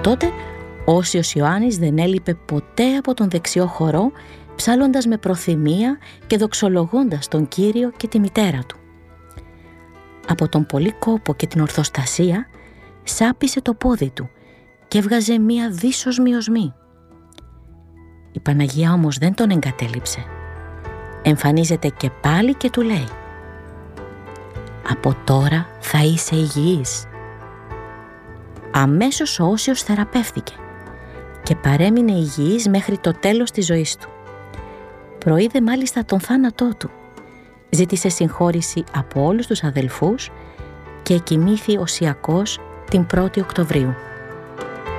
τότε ο Όσιος Ιωάννης δεν έλειπε ποτέ από τον δεξιό χορό, ψάλλοντας με προθυμία και δοξολογώντας τον Κύριο και τη μητέρα του. Από τον πολύ κόπο και την ορθοστασία σάπισε το πόδι του και έβγαζε μία δύσοσμη οσμή. Η Παναγία όμως δεν τον εγκατέλειψε. Εμφανίζεται και πάλι και του λέει: «Από τώρα θα είσαι υγιής». Αμέσως ο Όσιος θεραπεύθηκε και παρέμεινε υγιής μέχρι το τέλος της ζωής του. Προείδε μάλιστα τον θάνατό του. Ζήτησε συγχώρηση από όλους τους αδελφούς και εκοιμήθη οσιακός την 1η Οκτωβρίου.